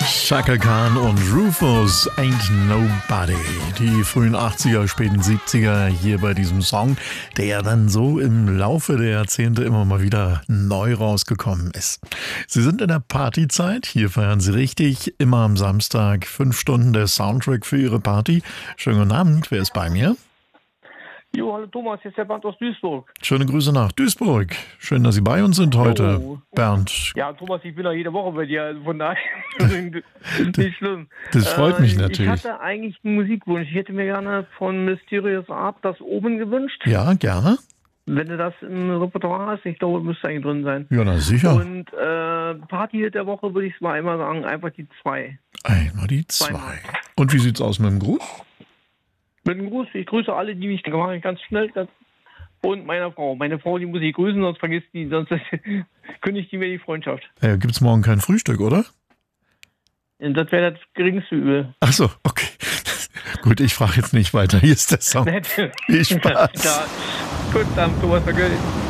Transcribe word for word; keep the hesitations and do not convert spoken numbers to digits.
Chaka Khan und Rufus, Ain't Nobody. Die frühen achtziger, späten siebziger hier bei diesem Song, der dann so im Laufe der Jahrzehnte immer mal wieder neu rausgekommen ist. Sie sind in der Partyzeit, hier feiern Sie richtig, immer am Samstag, fünf Stunden der Soundtrack für Ihre Party. Schönen guten Abend, wer ist bei mir? Jo, hallo Thomas, hier ist der Bernd aus Duisburg. Schöne Grüße nach Duisburg. Schön, dass Sie bei uns sind heute, Jo. Bernd. Ja, Thomas, ich bin ja jede Woche bei dir, also von daher nicht schlimm. Das freut mich Äh, natürlich. Ich hatte eigentlich einen Musikwunsch. Ich hätte mir gerne von Mysterious Art das Oben gewünscht. Ja, gerne. Wenn du das im Repertoire hast, ich glaube, müsste eigentlich drin sein. Ja, na sicher. Und äh, Party der Woche würde ich es mal einmal sagen, einfach die zwei. Einmal die zwei. Zweimal. Und wie sieht's aus mit dem Gruß? Mit einem Gruß, ich grüße alle, die mich da machen, ganz schnell. Ganz und meiner Frau. Meine Frau, die muss ich grüßen, sonst vergisst die, sonst kündigt die mir die Freundschaft. Äh, gibt's morgen kein Frühstück, oder? Und das wäre das geringste Übel. Ach so, okay. Gut, ich frage jetzt nicht weiter. Hier ist der Song. Nett. Viel Spaß. Ja, gut, dann Thomas, danke.